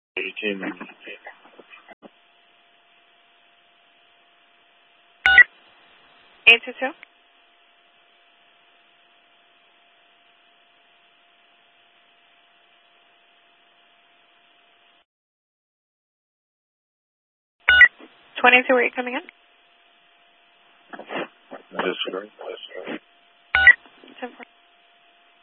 18. Answer two. $22, where are you coming in? That is correct. 10-4.